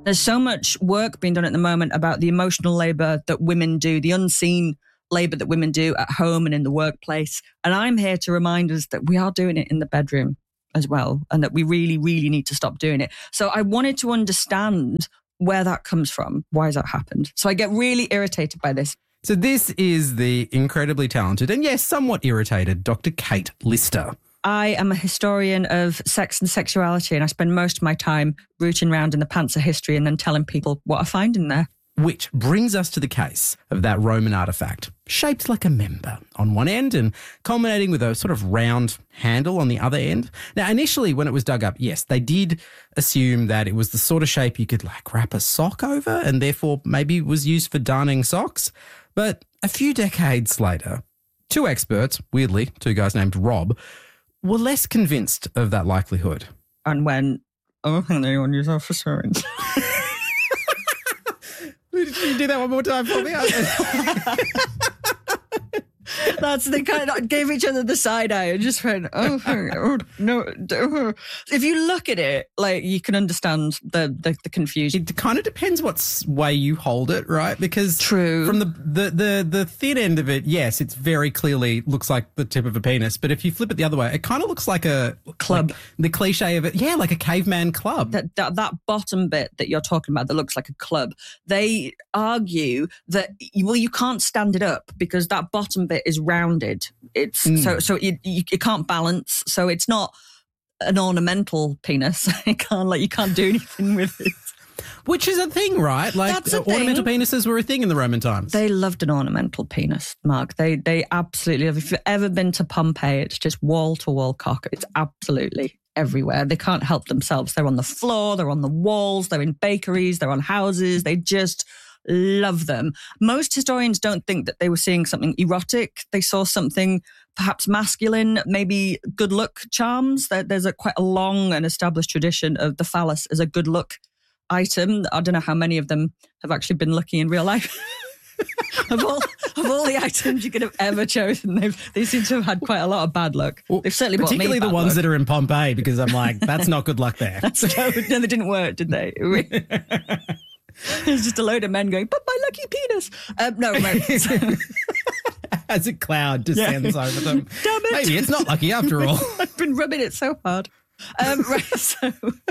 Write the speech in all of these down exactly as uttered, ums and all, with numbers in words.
There's so much work being done at the moment about the emotional labour that women do, the unseen labour that women do at home and in the workplace. And I'm here to remind us that we are doing it in the bedroom as well, and that we really, really need to stop doing it. So I wanted to understand where that comes from. Why has that happened? So I get really irritated by this. So this is the incredibly talented and, yes, somewhat irritated Doctor Kate Lister. I am a historian of sex and sexuality, and I spend most of my time rooting around in the pants of history and then telling people what I find in there. Which brings us to the case of that Roman artefact, shaped like a member on one end and culminating with a sort of round handle on the other end. Now, initially, when it was dug up, yes, they did assume that it was the sort of shape you could like wrap a sock over and therefore maybe was used for darning socks. But a few decades later, two experts, weirdly, two guys named Rob, were less convinced of that likelihood. And when, oh, and they want yourself for swearing. Can you do that one more time for me? That's they kind of gave each other the side eye and just went, oh, oh no. Oh. If you look at it, like you can understand the, the, the confusion. It kind of depends what way you hold it, right? Because True. From the, the, the, the thin end of it, yes, it's very clearly looks like the tip of a penis. But if you flip it the other way, it kind of looks like a club. Like the cliche of it, yeah, like a caveman club. That, that that bottom bit that you're talking about that looks like a club, they argue that, well, you can't stand it up because that bottom bit is rounded. It's mm. so so you, you it can't balance. So it's not an ornamental penis. It can't like you can't do anything with it. Which is a thing, right? Like That's a ornamental thing. penises were a thing in the Roman times. They loved an ornamental penis, Mark. They they absolutely love. If you've ever been to Pompeii, it's just wall to wall cock. It's absolutely everywhere. They can't help themselves. They're on the floor. They're on the walls. They're in bakeries. They're on houses. They just love them. Most historians don't think that they were seeing something erotic. They saw something perhaps masculine, maybe good look charms. There's a quite a long and established tradition of the phallus as a good look item. I don't know how many of them have actually been lucky in real life. of all of all the items you could have ever chosen, they've, they seem to have had quite a lot of bad luck. Well, they've certainly brought me particularly bad the ones luck. that are in Pompeii, because I'm like, that's not good luck there. That's, no, no, they didn't work, did they? There's just a load of men going, but my lucky penis. Um, no, no. As a cloud descends yeah. over them. Damn it. Maybe it's not lucky after all. I've been rubbing it so hard. Um, right, so...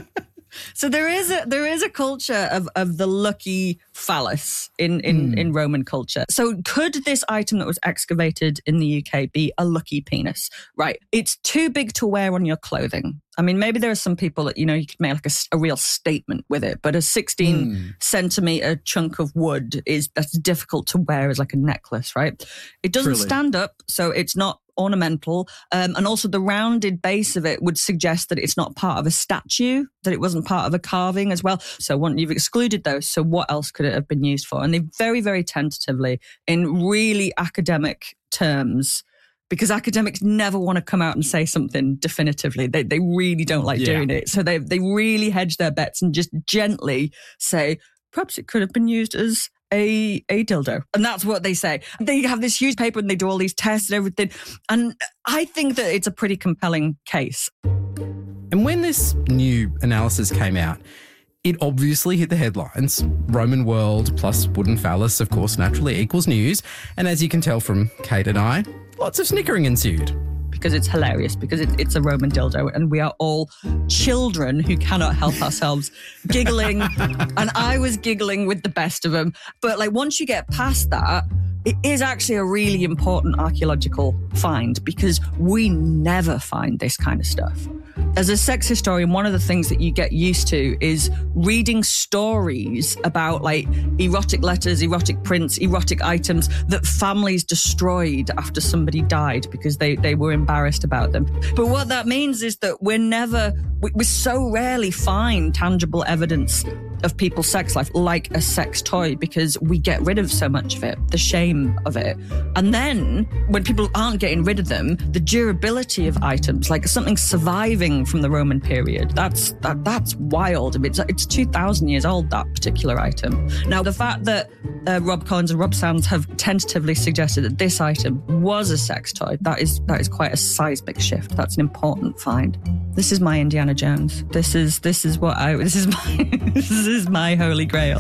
So there is a there is a culture of, of the lucky phallus in, in, mm. in Roman culture. So could this item that was excavated in the U K be a lucky penis? Right. It's too big to wear on your clothing. I mean, maybe there are some people that, you know, you could make like a, a real statement with it, but a sixteen mm. centimetre chunk of wood is that's difficult to wear as like a necklace, right? It doesn't Truly. stand up, so it's not ornamental, um, and also the rounded base of it would suggest that it's not part of a statue, that it wasn't part of a carving as well. So one, you've excluded those, so what else could it have been used for? And they very, very tentatively, in really academic terms, because academics never want to come out and say something definitively. They they really don't like yeah. doing it. So they they really hedge their bets and just gently say, perhaps it could have been used as A, a dildo. And that's what they say. They have this huge paper and they do all these tests and everything. And I think that it's a pretty compelling case. And when this new analysis came out, it obviously hit the headlines. Roman world plus wooden phallus, of course, naturally equals news. And as you can tell from Kate and I, lots of snickering ensued. Because it's hilarious, because it, it's a Roman dildo and we are all children who cannot help ourselves giggling. And I was giggling with the best of them. But like once you get past that, it is actually a really important archaeological find because we never find this kind of stuff. As a sex historian, one of the things that you get used to is reading stories about like erotic letters, erotic prints, erotic items that families destroyed after somebody died because they, they were embarrassed about them. But what that means is that we're never, we, we so rarely find tangible evidence of people's sex life like a sex toy because we get rid of so much of it, the shame of it. And then when people aren't getting rid of them, the durability of items, like something surviving from the Roman period, that's that, that's wild. I mean, it's, it's two thousand years old, that particular item. Now, the fact that uh, Rob Collins and Rob Sands have tentatively suggested that this item was a sex toy, that is that is quite a seismic shift. That's an important find. This is my Indiana Jones. This is this is what I this is my this is is my holy grail.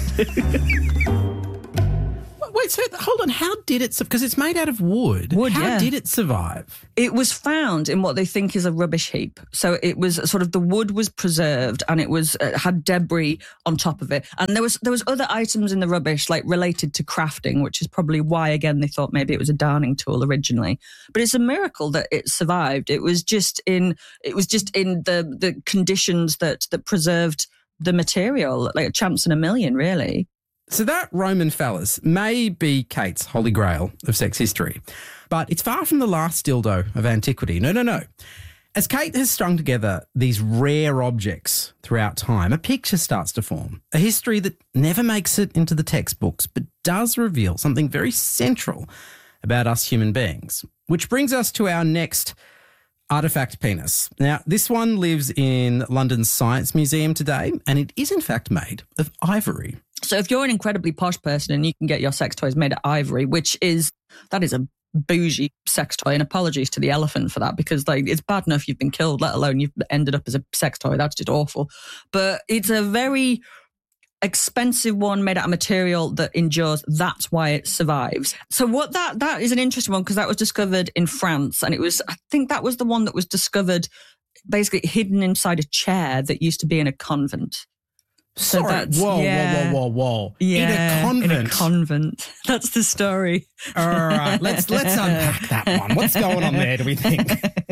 Wait, so hold on. How did it? Because it's made out of wood. Wood, How yeah. did it survive? It was found in what they think is a rubbish heap. So it was sort of the wood was preserved and it was uh, had debris on top of it. And there was there was other items in the rubbish like related to crafting, which is probably why again they thought maybe it was a darning tool originally. But it's a miracle that it survived. It was just in it was just in the the conditions that that preserved the material, like a chance in a million, really. So that Roman phallus may be Kate's holy grail of sex history, but it's far from the last dildo of antiquity. No, no, no. As Kate has strung together these rare objects throughout time, a picture starts to form, a history that never makes it into the textbooks, but does reveal something very central about us human beings, which brings us to our next artefact penis. Now, this one lives in London's Science Museum today, and it is in fact made of ivory. So if you're an incredibly posh person and you can get your sex toys made of ivory, which is, that is a bougie sex toy, and apologies to the elephant for that, because like it's bad enough you've been killed, let alone you've ended up as a sex toy. That's just awful. But it's a very expensive one made out of material that endures. That's why it survives. So what that that is an interesting one, because that was discovered in France, and it was, I think that was the one that was discovered basically hidden inside a chair that used to be in a convent. So Sorry, that's, whoa, yeah, whoa, whoa, whoa, whoa. Yeah, in a convent. In a convent. That's the story. All right, let's let's unpack that one. What's going on there, do we think?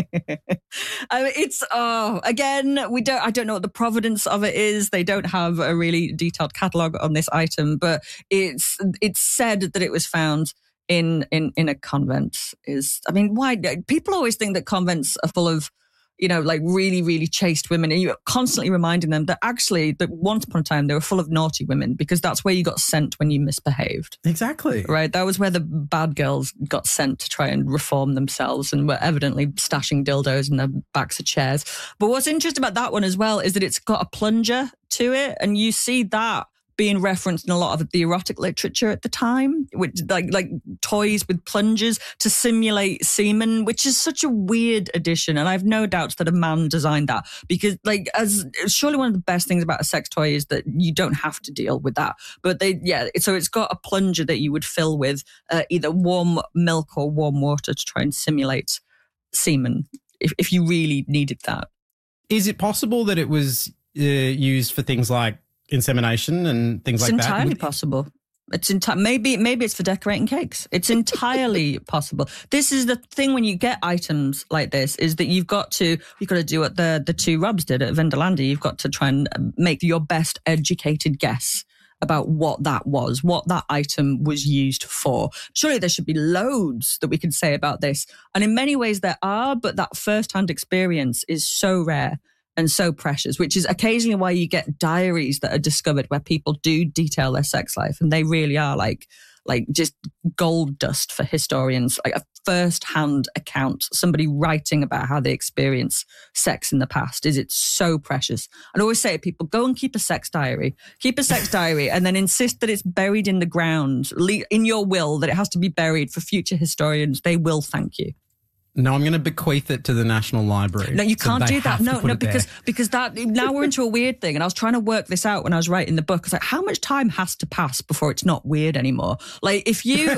I mean, it's, oh, again, we don't, I don't know what the provenance of it is. They don't have a really detailed catalogue on this item, but it's it's said that it was found in, in, in a convent. Is, I mean, why? People always think that convents are full of, you know, like really, really chaste women. And you're constantly reminding them that actually, that once upon a time, they were full of naughty women, because that's where you got sent when you misbehaved. Exactly. Right? That was where the bad girls got sent to try and reform themselves, and were evidently stashing dildos in the backs of chairs. But what's interesting about that one as well is that it's got a plunger to it. And you see that being referenced in a lot of the erotic literature at the time, which like like toys with plungers to simulate semen, which is such a weird addition. And I have no doubts that a man designed that, because like as surely one of the best things about a sex toy is that you don't have to deal with that. But they, yeah, so it's got a plunger that you would fill with uh, either warm milk or warm water to try and simulate semen if, if you really needed that. Is it possible that it was uh, used for things like insemination and things it's like that? It's entirely Would- possible. It's enti- maybe maybe it's for decorating cakes. It's entirely possible. This is the thing when you get items like this, is that you've got to you've got to do what the the two Robs did at Vendolandi. You've got to try and make your best educated guess about what that was, what that item was used for. Surely there should be loads that we could say about this. And in many ways there are, but that first-hand experience is so rare and so precious, which is occasionally why you get diaries that are discovered where people do detail their sex life, and they really are like like just gold dust for historians, like a first-hand account, somebody writing about how they experience sex in the past. Is it so precious? I'd always say to people, go and keep a sex diary. Keep a sex diary and then insist that it's buried in the ground, in your will, that it has to be buried for future historians. They will thank you. No, I'm going to bequeath it to the National Library. No, you So can't they do that. have to No, put no, it there. because because that now we're into a weird thing, and I was trying to work this out when I was writing the book. I was like, how much time has to pass before it's not weird anymore? Like if you,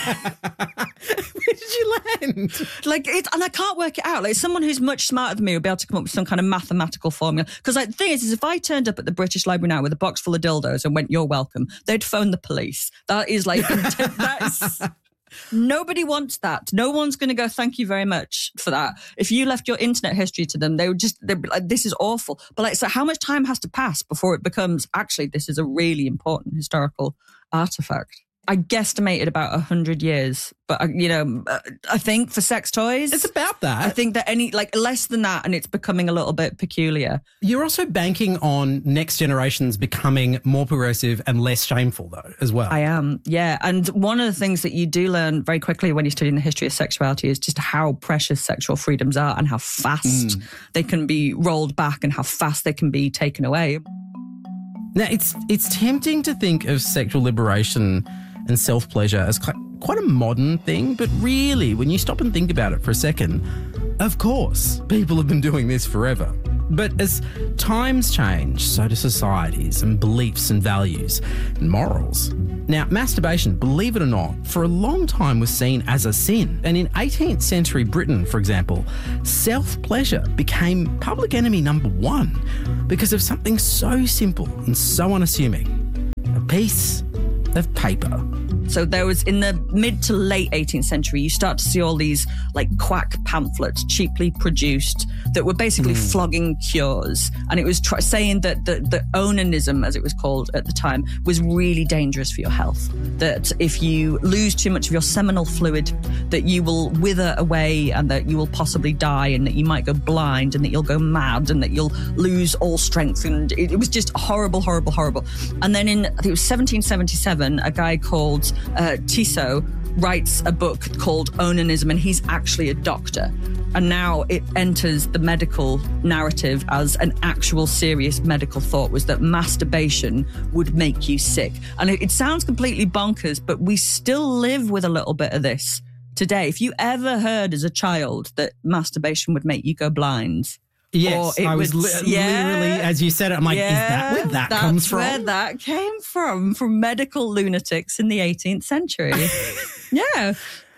Where did you land? like it, and I can't work it out. Like someone who's much smarter than me would be able to come up with some kind of mathematical formula. Because like the thing is, is if I turned up at the British Library now with a box full of dildos and went, "You're welcome," they'd phone the police. That is like that is. Nobody wants that. No one's going to go, thank you very much for that. If you left your internet history to them, they would just, they'd be like, this is awful. But like, so how much time has to pass before it becomes, actually, this is a really important historical artifact? I guesstimated about a hundred years, but you know, I think for sex toys, It's about that. I think that any, like less than that, and it's becoming a little bit peculiar. You're also banking on next generations becoming more progressive and less shameful, though, as well. I am, yeah. And one of the things that you do learn very quickly when you're studying the history of sexuality is just how precious sexual freedoms are and how fast mm. they can be rolled back and how fast they can be taken away. Now, it's it's tempting to think of sexual liberation and self-pleasure as quite a modern thing, but really, when you stop and think about it for a second, of course, people have been doing this forever. But as times change, so do societies and beliefs and values and morals. Now, masturbation, believe it or not, for a long time was seen as a sin. And in eighteenth century Britain, for example, self-pleasure became public enemy number one because of something so simple and so unassuming: a piece of paper. So there was, in the mid to late eighteenth century, you start to see all these like quack pamphlets cheaply produced that were basically mm. flogging cures. And it was tr- saying that the, the onanism, as it was called at the time, was really dangerous for your health. That if you lose too much of your seminal fluid, that you will wither away and that you will possibly die and that you might go blind and that you'll go mad and that you'll lose all strength. And it, it was just horrible, horrible, horrible. And then in, I think it was seventeen seventy-seven, a guy called Uh, Tissot writes a book called Onanism, and he's actually a doctor. And now it enters the medical narrative as an actual serious medical thought, was that masturbation would make you sick. And it, it sounds completely bonkers, but we still live with a little bit of this today. If you ever heard as a child that masturbation would make you go blind, yes, I was li- yeah, literally, as you said it, I'm like, yeah, is that where that that's comes from? Where that came from, from medical lunatics in the eighteenth century. Yeah.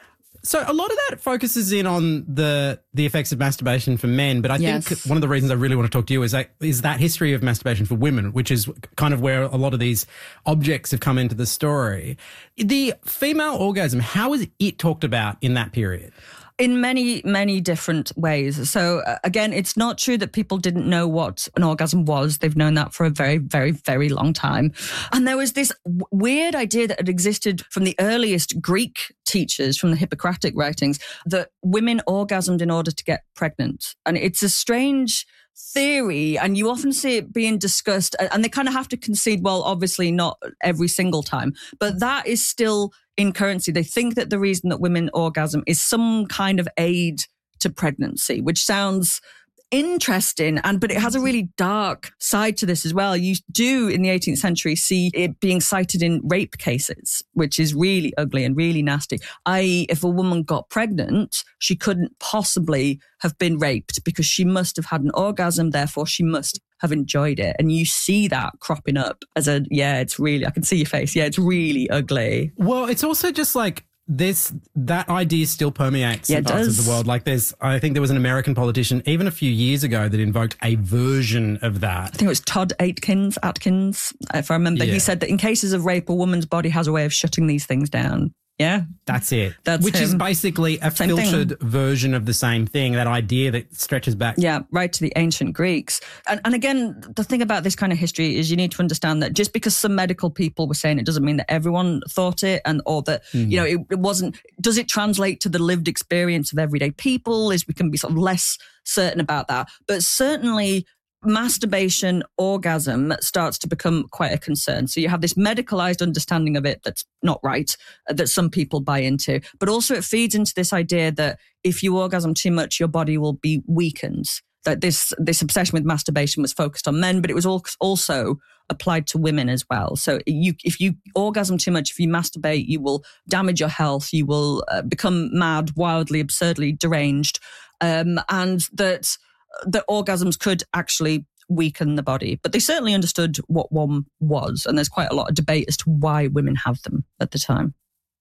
So a lot of that focuses in on the the effects of masturbation for men, but I yes. think one of the reasons I really want to talk to you is that is that history of masturbation for women, which is kind of where a lot of these objects have come into the story. The female orgasm, how is it talked about in that period? In many, many different ways. So uh, again, it's not true that people didn't know what an orgasm was. They've known that for a very, very, very long time. And there was this w- weird idea that had existed from the earliest Greek teachers, from the Hippocratic writings, that women orgasmed in order to get pregnant. And it's a strange theory, and you often see it being discussed, and they kind of have to concede, well, obviously not every single time, but that is still in currency. They think that the reason that women orgasm is some kind of aid to pregnancy, which sounds interesting, and but it has a really dark side to this as well. You do in the eighteenth century see it being cited in rape cases, which is really ugly and really nasty. that is, if a woman got pregnant, she couldn't possibly have been raped because she must have had an orgasm, therefore she must have enjoyed it. And you see that cropping up as a, yeah, it's really, I can see your face. Yeah, it's really ugly. Well, it's also just like, This that idea still permeates yeah, in parts does. of the world. Like there's, I think there was an American politician even a few years ago that invoked a version of that. I think it was Todd Atkins, Atkins, if I remember. Yeah. He said that in cases of rape, a woman's body has a way of shutting these things down. Yeah. That's it. That's Which him. is basically a Same filtered thing. version of the same thing, that idea that stretches back. Yeah, right to the ancient Greeks. And, and again, the thing about this kind of history is you need to understand that just because some medical people were saying it doesn't mean that everyone thought it, and or that, mm. you know, it, it wasn't, does it translate to the lived experience of everyday people? Is we can be sort of less certain about that. But certainly masturbation, orgasm starts to become quite a concern. So you have this medicalized understanding of it that's not right, uh, that some people buy into. But also it feeds into this idea that if you orgasm too much, your body will be weakened. That this this obsession with masturbation was focused on men, but it was also applied to women as well. So you, if you orgasm too much, if you masturbate, you will damage your health. You will uh, become mad, wildly, absurdly deranged. Um, and that... that orgasms could actually weaken the body. But they certainly understood what one was. And there's quite a lot of debate as to why women have them at the time.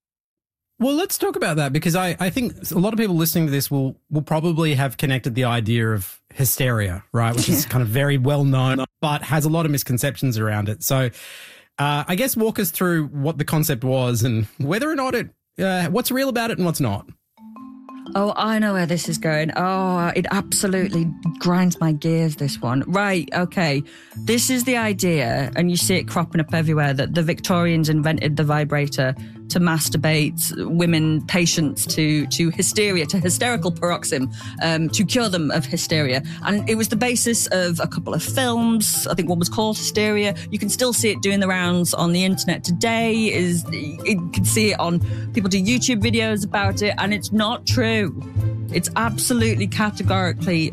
Well, let's talk about that, because I, I think a lot of people listening to this will will probably have connected the idea of hysteria, right, which yeah. is kind of very well known, but has a lot of misconceptions around it. So uh, I guess walk us through what the concept was and whether or not it, uh, what's real about it and what's not. Oh, I know where this is going. Oh, it absolutely grinds my gears, this one. Right, okay. This is the idea, and you see it cropping up everywhere, that the Victorians invented the vibrator to masturbate women patients to, to hysteria, to hysterical paroxysm, um, to cure them of hysteria. And it was the basis of a couple of films. I think one was called Hysteria. You can still see it doing the rounds on the internet today. Is you can see it on, people do YouTube videos about it, and it's not true. It's absolutely categorically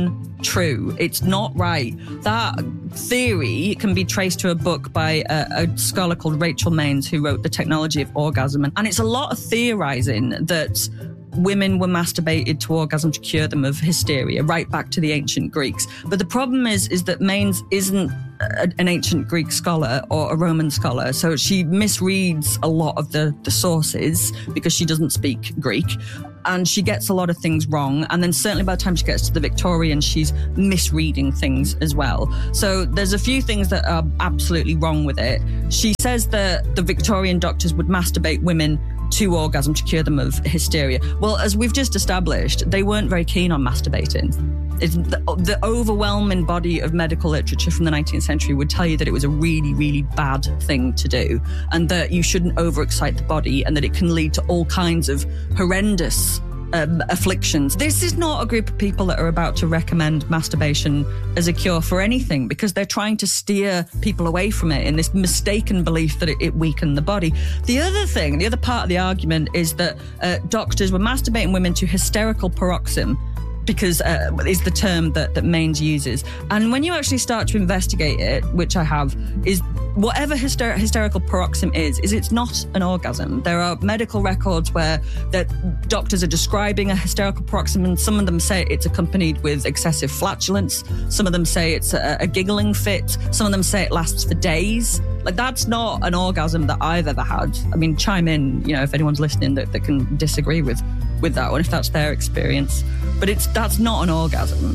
untrue. It's not right. That theory can be traced to a book by a, a scholar called Rachel Maines, who wrote The Technology of Orgasm. And it's a lot of theorizing that women were masturbated to orgasm to cure them of hysteria, right back to the ancient Greeks. But the problem is, is that Maines isn't a, an ancient Greek scholar or a Roman scholar, so she misreads a lot of the, the sources because she doesn't speak Greek. And she gets a lot of things wrong. And then certainly by the time she gets to the Victorian, she's misreading things as well. So there's a few things that are absolutely wrong with it. She says that the Victorian doctors would masturbate women to orgasm to cure them of hysteria. Well, as we've just established, they weren't very keen on masturbating. It's the, the overwhelming body of medical literature from the nineteenth century would tell you that it was a really, really bad thing to do, and that you shouldn't overexcite the body, and that it can lead to all kinds of horrendous um, afflictions. This is not a group of people that are about to recommend masturbation as a cure for anything, because they're trying to steer people away from it in this mistaken belief that it, it weakened the body. The other thing, the other part of the argument is that uh, doctors were masturbating women to hysterical paroxysm, because uh, is the term that, that Maines uses. And when you actually start to investigate it, which I have, is whatever hyster- hysterical paroxysm is, is it's not an orgasm. There are medical records where that doctors are describing a hysterical paroxysm, and some of them say it's accompanied with excessive flatulence. Some of them say it's a, a giggling fit. Some of them say it lasts for days. Like, that's not an orgasm that I've ever had. I mean, chime in, you know, if anyone's listening that, that can disagree with, with that one, if that's their experience. But it's that's not an orgasm.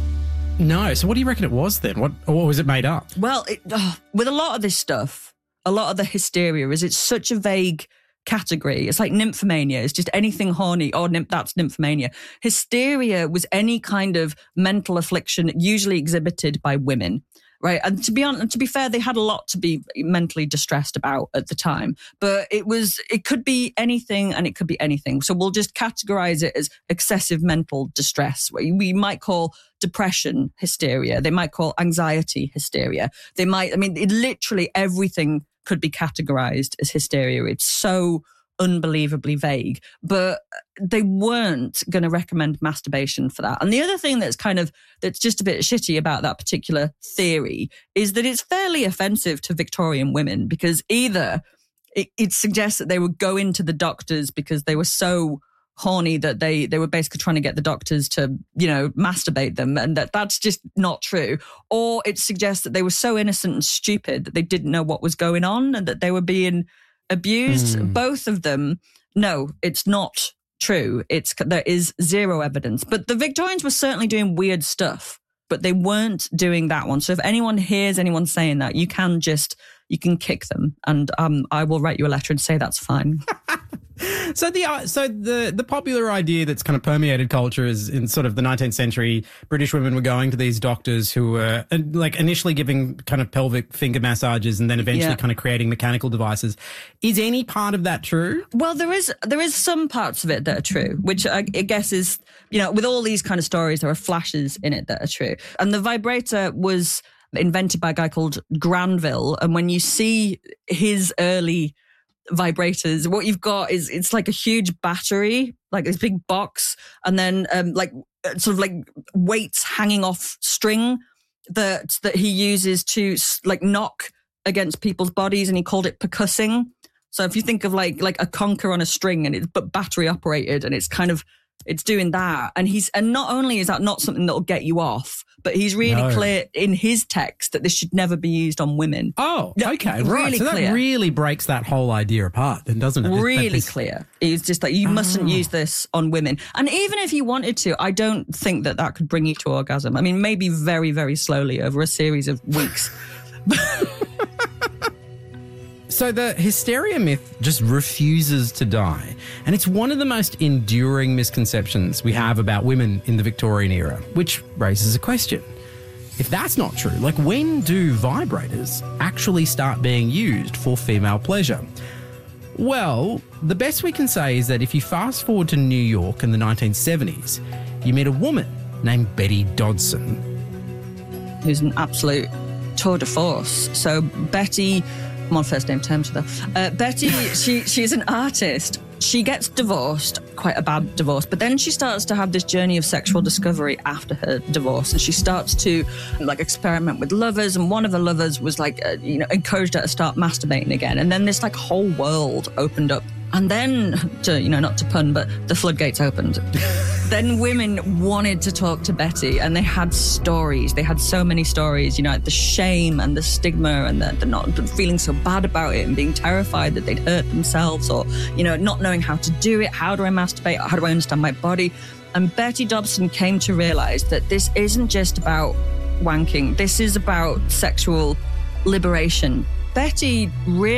No. So what do you reckon it was then? What, or was it made up? Well, it, oh, with a lot of this stuff, a lot of the hysteria is it's such a vague category. It's like nymphomania. It's just anything horny. Oh, nymph, that's nymphomania. Hysteria was any kind of mental affliction usually exhibited by women. Right. And to be honest, to be fair, they had a lot to be mentally distressed about at the time. But it was, it could be anything and it could be anything. So we'll just categorize it as excessive mental distress. We might call depression hysteria. They might call anxiety hysteria. They might, I mean, it, literally everything could be categorized as hysteria. It's so unbelievably vague, but they weren't going to recommend masturbation for that. And the other thing that's kind of, that's just a bit shitty about that particular theory is that it's fairly offensive to Victorian women, because either it, it suggests that they would go into the doctors because they were so horny that they, they were basically trying to get the doctors to, you know, masturbate them, and that that's just not true. Or it suggests that they were so innocent and stupid that they didn't know what was going on and that they were being abused. Mm. Both of them, no, it's not true. It's there is zero evidence. But the Victorians were certainly doing weird stuff, but they weren't doing that one. So if anyone hears anyone saying that, you can just you can kick them, and um, I will write you a letter and say that's fine. So the uh, so the the popular idea that's kind of permeated culture is in sort of the nineteenth century, British women were going to these doctors who were uh, like initially giving kind of pelvic finger massages and then eventually yeah. kind of creating mechanical devices. Is any part of that true? Well, there is there is some parts of it that are true, which I, I guess is, you know, with all these kind of stories, there are flashes in it that are true. And the vibrator was invented by a guy called Granville, and when you see his early vibrators, what you've got is it's like a huge battery, like this big box, and then um, like sort of like weights hanging off string that that he uses to like knock against people's bodies, and he called it percussing. So if you think of like like a conker on a string, and it's but battery operated, and it's kind of it's doing that, and he's and not only is that not something that'll get you off, but he's really no. clear in his text that this should never be used on women. Oh, okay, really right. So clear. That really breaks that whole idea apart, then, doesn't it? Really this... clear. He's just like, you oh. mustn't use this on women. And even if you wanted to, I don't think that that could bring you to orgasm. I mean, maybe very, very slowly over a series of weeks. So the hysteria myth just refuses to die. And it's one of the most enduring misconceptions we have about women in the Victorian era, which raises a question. If that's not true, like when do vibrators actually start being used for female pleasure? Well, the best we can say is that if you fast forward to New York in the nineteen seventies, you meet a woman named Betty Dodson. Who's an absolute tour de force. So Betty... I'm on first name terms with her. Uh, Betty, she she's an artist. She gets divorced, quite a bad divorce, but then she starts to have this journey of sexual discovery after her divorce, and she starts to like experiment with lovers, and one of the lovers was like, uh, you know, encouraged her to start masturbating again, and then this like whole world opened up And then, to, you know, not to pun, but the floodgates opened. Then women wanted to talk to Betty, and they had stories. They had so many stories, you know, the shame and the stigma and the, the not feeling so bad about it and being terrified that they'd hurt themselves, or, you know, not knowing how to do it. How do I masturbate? How do I understand my body? And Betty Dobson came to realize that this isn't just about wanking. This is about sexual liberation. Betty really